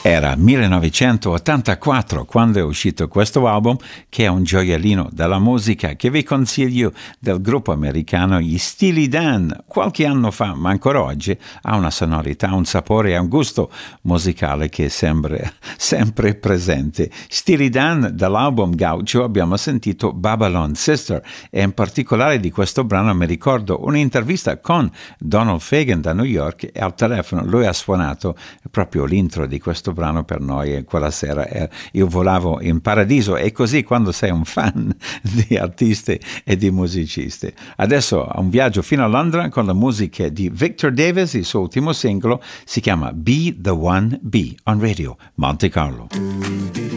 Era 1984 quando è uscito questo album, che è un gioiellino della musica, che vi consiglio, del gruppo americano gli Steely Dan. Qualche anno fa, ma ancora oggi, ha una sonorità, un sapore e un gusto musicale che sembra sempre presente. Steely Dan, dall'album Gaucho abbiamo sentito Babylon Sister, e in particolare di questo brano mi ricordo un'intervista con Donald Fagen da New York, e al telefono lui ha suonato proprio l'intro di questo brano per noi, e quella sera io volavo in paradiso. E così quando sei un fan di artisti e di musicisti. Adesso un viaggio fino a Londra con la musica di Victor Davis. Il suo ultimo singolo si chiama Be the One Be on Radio Monte Carlo.